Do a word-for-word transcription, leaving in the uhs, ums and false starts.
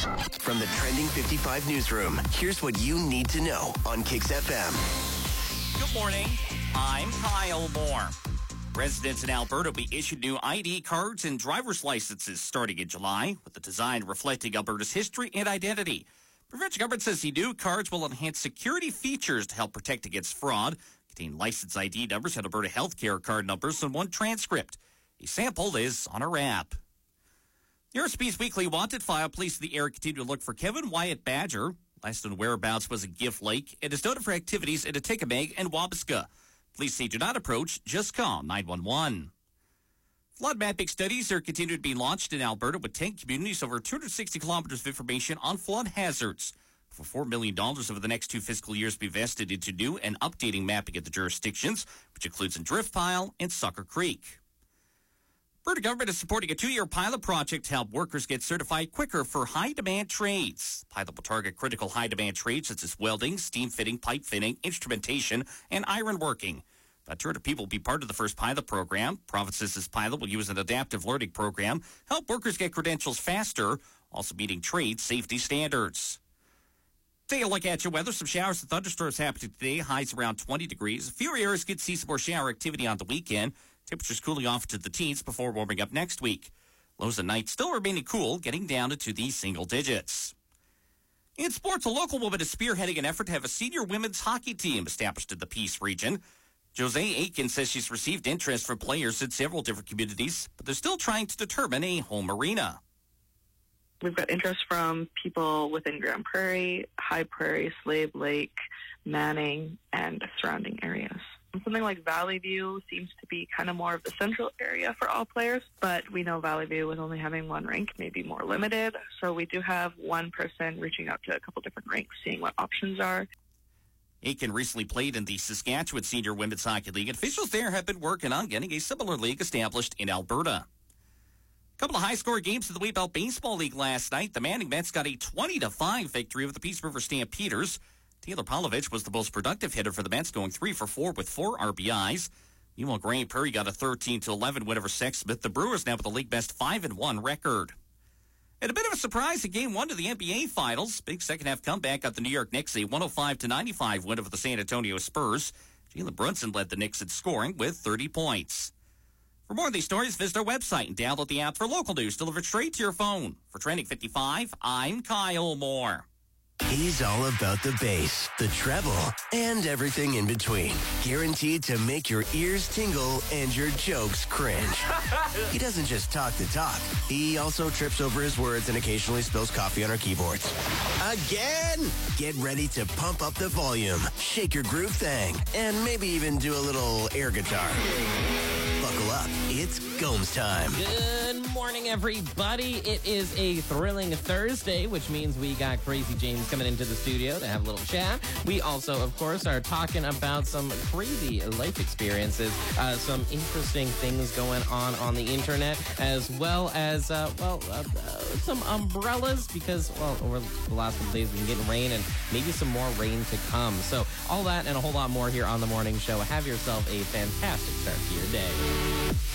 news. From the Trending fifty-five newsroom, here's what you need to know on Kix F M. Good morning. I'm Kyle Moore. Residents in Alberta will be issued new I D cards and driver's licenses starting in July, with the design reflecting Alberta's history and identity. Provincial government says the new cards will enhance security features to help protect against fraud, contain license I D numbers and Alberta healthcare card numbers and one transcript. A sample is on our app. The R S P's weekly wanted file. Police in the area continue to look for Kevin Wyatt Badger. Last known whereabouts was in Gift Lake and is noted for activities in Atikamekw and Wabasca. Police say do not approach, just call nine one one. Flood mapping studies are continuing to be launched in Alberta with ten communities, over two hundred sixty kilometers of information on flood hazards. For four million dollars over the next two fiscal years be invested into new and updating mapping at the jurisdictions, which includes in Driftpile and Sucker Creek. Alberta government is supporting a two-year pilot project to help workers get certified quicker for high-demand trades. The pilot will target critical high-demand trades such as welding, steam fitting, pipe fitting, instrumentation, and ironworking. About two hundred people will be part of the first pilot program. Provinces' pilot will use an adaptive learning program, help workers get credentials faster, also meeting trade safety standards. Take a look at your weather. Some showers and thunderstorms happening today. Highs around twenty degrees. A few areas could see some more shower activity on the weekend. Temperatures cooling off to the teens before warming up next week. Lows at night still remaining cool, getting down into the single digits. In sports, a local woman is spearheading an effort to have a senior women's hockey team established in the Peace region. Jose Aiken says she's received interest from players in several different communities, but they're still trying to determine a home arena. We've got interest from people within Grand Prairie, High Prairie, Slave Lake, Manning, and surrounding areas. Something like Valley View seems to be kind of more of the central area for all players, but we know Valley View, with only having one rink, may be more limited. So we do have one person reaching out to a couple different rinks, seeing what options are. Aiken recently played in the Saskatchewan Senior Women's Hockey League. Officials there have been working on getting a similar league established in Alberta. A couple of high-score games in the Wayne Baseball League last night. The Manning Mets got a twenty to five victory over the Peace River Stampeders. Taylor Polovich was the most productive hitter for the Mets, going three for four with four R B Is. Meanwhile, Grand Prairie got a thirteen to eleven win over Sexsmith. The Brewers now with the league best five and one record. And a bit of a surprise in Game One of the N B A Finals. Big second-half comeback got the New York Knicks a one oh five to ninety-five win over the San Antonio Spurs. Jalen Brunson led the Knicks in scoring with thirty points. For more of these stories, visit our website and download the app for local news delivered straight to your phone. For Trending fifty-five, I'm Kyle Moore. He's all about the bass, the treble, and everything in between. Guaranteed to make your ears tingle and your jokes cringe. He doesn't just talk the talk. He also trips over his words and occasionally spills coffee on our keyboards. Again! Get ready to pump up the volume, shake your groove thing, and maybe even do a little air guitar. Buckle up. It's Gomes time. Good morning, everybody. It is a thrilling Thursday, which means we got Crazy James coming into the studio to have a little chat. We also, of course, are talking about some crazy life experiences, uh, some interesting things going on on the internet, as well as, uh, well, uh, uh, some umbrellas, because, well, over the last couple days, we've been getting rain and maybe some more rain to come. So all that and a whole lot more here on The Morning Show. Have yourself a fantastic start to your day.